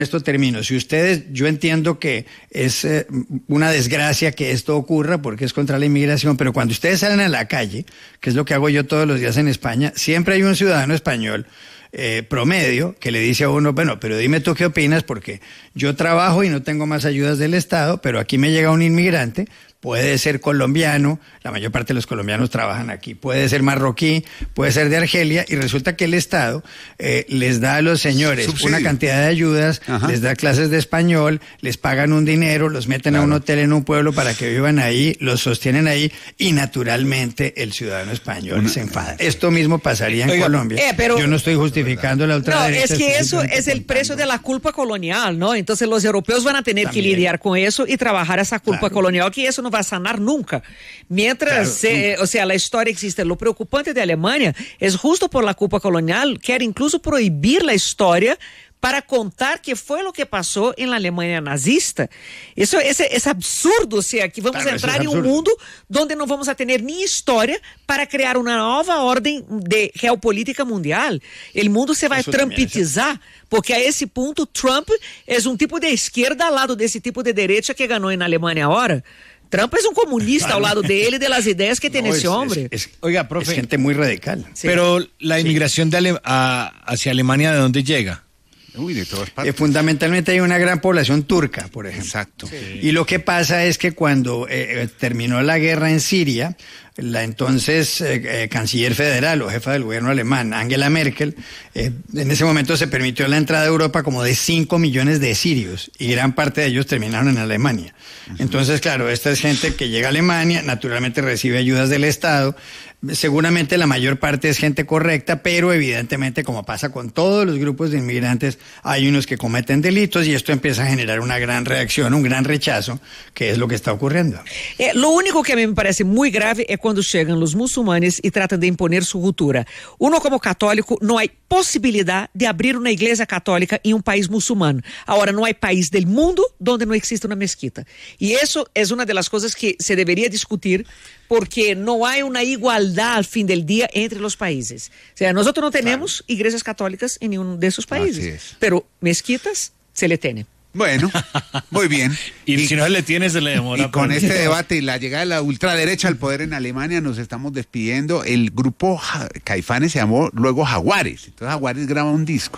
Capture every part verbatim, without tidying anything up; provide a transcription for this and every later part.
esto termino. Si ustedes, yo entiendo que es eh, una desgracia que esto ocurra porque es contra la inmigración, pero cuando ustedes salen a la calle, que es lo que hago yo todos los días en España, siempre hay un ciudadano español eh, promedio que le dice a uno, bueno, pero dime tú qué opinas porque yo trabajo y no tengo más ayudas del Estado, pero aquí me llega un inmigrante, puede ser colombiano, la mayor parte de los colombianos trabajan aquí, puede ser marroquí, puede ser de Argelia, y resulta que el Estado eh, les da a los señores Subsidio. una cantidad de ayudas, Ajá. les da clases de español, les pagan un dinero, los meten claro. a un hotel en un pueblo para que vivan ahí, los sostienen ahí, y naturalmente el ciudadano español una, se enfada. Esto mismo pasaría en Oiga, Colombia. Eh, pero, Yo no estoy justificando la ultraderecha. No, es que eso es el precio de la culpa colonial, ¿no? Entonces los europeos van a tener También. que lidiar con eso y trabajar esa culpa claro. colonial, que eso no va a sanar nunca. Mientras, claro, se, o sea, la historia existe. Lo preocupante de Alemania es justo por la culpa colonial, quiere incluso prohibir la historia para contar qué fue lo que pasó en la Alemania nazista. Eso es, es absurdo, o sea, que vamos claro, a entrar en un mundo donde no vamos a tener ni historia para crear una nueva orden de geopolítica mundial. El mundo se va eso a trumpetizar, porque a ese punto Trump es un tipo de izquierda al lado de ese tipo de derecha que ganó en Alemania ahora. Trump es un comunista al lado de él y de las ideas que tiene no, ese es, hombre. Es, es, Oiga, profe. Es gente muy radical. Sí. Pero la inmigración sí. de Ale- a, hacia Alemania, ¿de dónde llega? Uy, de todas partes. Eh, fundamentalmente hay una gran población turca, por ejemplo. Exacto. Sí. Y lo que pasa es que cuando eh, terminó la guerra en Siria, la entonces eh, eh, canciller federal o jefa del gobierno alemán, Angela Merkel, eh, en ese momento se permitió la entrada a Europa como de cinco millones de sirios y gran parte de ellos terminaron en Alemania. Uh-huh. Entonces, claro, esta es gente que llega a Alemania, naturalmente recibe ayudas del Estado. Seguramente la mayor parte es gente correcta, pero evidentemente, como pasa con todos los grupos de inmigrantes, hay unos que cometen delitos y esto empieza a generar una gran reacción, un gran rechazo, que es lo que está ocurriendo. Eh, lo único que a mí me parece muy grave es cuando llegan los musulmanes y tratan de imponer su cultura. Uno como católico, no hay posibilidad de abrir una iglesia católica en un país musulmán. Ahora, no hay país del mundo donde no existe una mezquita. Y eso es una de las cosas que se debería discutir, porque no hay una igualdad al fin del día entre los países. O sea, nosotros no tenemos claro. iglesias católicas en ninguno de esos países, pero mezquitas se le tienen. Bueno, muy bien. y, y si no se le tiene, se le demora. Y con este debate y la llegada de la ultraderecha al poder en Alemania, nos estamos despidiendo. El grupo ja- Caifanes se llamó luego Jaguares. Entonces Jaguares graba un disco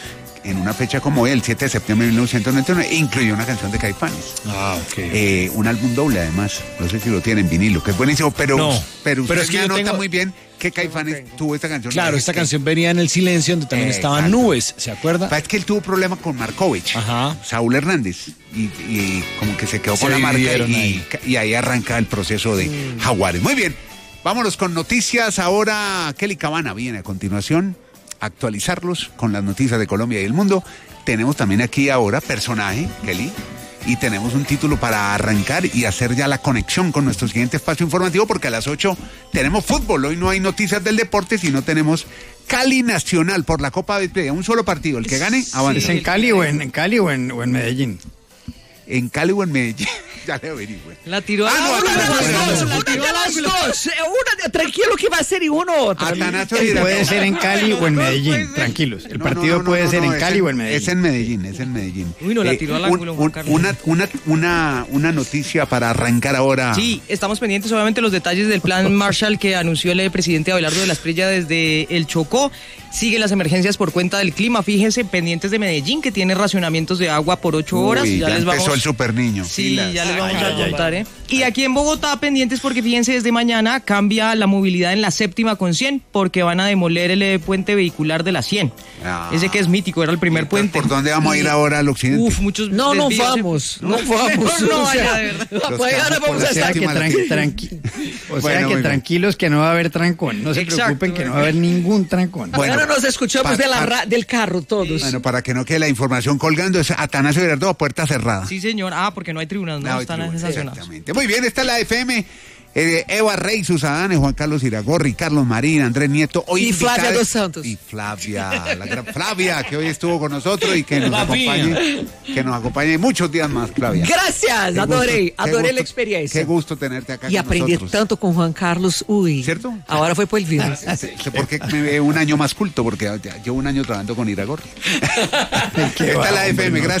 en una fecha como hoy, el siete de septiembre de mil novecientos noventa y uno, incluyó una canción de Caifanes. Ah, ok. Eh, un álbum doble, además. No sé si lo tienen, vinilo, que es buenísimo, pero, no, pero usted pero es que me anota tengo... muy bien que Caifanes no tuvo esta canción. Claro, esta que... canción venía en El Silencio, donde también eh, estaban exacto. Nubes, ¿se acuerda? Es que él tuvo problemas con Markovich, Ajá. Saúl Hernández, y, y como que se quedó se con la marca y ahí. y ahí arranca el proceso de mm. Jaguares. Muy bien, vámonos con noticias. Ahora Kelly Cabana viene a continuación a actualizarlos con las noticias de Colombia y el mundo. Tenemos también aquí ahora personaje, Kelly, y tenemos un título para arrancar y hacer ya la conexión con nuestro siguiente espacio informativo, porque a las ocho tenemos fútbol. Hoy no hay noticias del deporte, sino tenemos Cali Nacional por la Copa de un solo partido. El que gane, avanza. ¿Es en Cali o en, en Cali o en, o en Medellín? En Cali o en Medellín. Ya le averigüe. La tiró a ah, una, no, una de las dos, no, la tiró a las dos. Una de, tranquilo que va a ser y uno otro. Puede ser en Cali o en Medellín, tranquilos. El partido no, no, no, puede no, no, ser en Cali en, o en Medellín. Es en Medellín, es en Medellín. Uy, no, la tiró al ángulo, un, un, una, una, una, una noticia para arrancar ahora. Sí, estamos pendientes obviamente los detalles del plan Marshall que anunció el presidente Abelardo de la Espriella desde el Chocó. Siguen las emergencias por cuenta del clima. Fíjense, pendientes de Medellín, que tiene racionamientos de agua por ocho horas. Uy, ya, ya les empezó vamos... el super niño. Sí, Filas. ya les vamos ay, a ay, contar, ay. ¿eh? Y aquí en Bogotá, pendientes porque fíjense, desde mañana cambia la movilidad en la séptima con cien, porque van a demoler el eh, puente vehicular de la cien. Ah. Ese que es mítico, era el primer puente. ¿Por dónde vamos y... a ir ahora al occidente? Uf, muchos No, no desvíos, vamos, ¿eh? no vamos. No, o sea, vaya, de verdad. Pues ahora vamos a estar que tranqui, tranqui, o bueno, sea que bueno. tranquilos que no va a haber trancón. No se Exacto, preocupen que no va a haber ningún trancón. Bueno, ahora nos escuchamos pa, de la pa, ra- del carro todos. Bueno, para que no quede la información colgando, es Atanasio Girardot a puerta cerrada. Sí, señor. Ah, porque no hay tribunas, no, No, están tribunas, sancionados. exactamente. Muy bien, esta es la F M Eh, Eva Rey, Susadane, Juan Carlos Iragorri, Carlos Marín, Andrés Nieto. Hoy y Flavia invitadas, dos Santos. Y Flavia, la gran Flavia, que hoy estuvo con nosotros y que nos acompañe, que nos acompañe muchos días más, Flavia. Gracias, Qué adoré, gusto, adoré gusto, la experiencia. Qué gusto tenerte acá y con aprendí nosotros. tanto con Juan Carlos, uy. ¿Cierto? Ahora fue por el virus. Porque me veo un año más culto, porque llevo un año trabajando con Iragorri. Esta es la F M, gracias.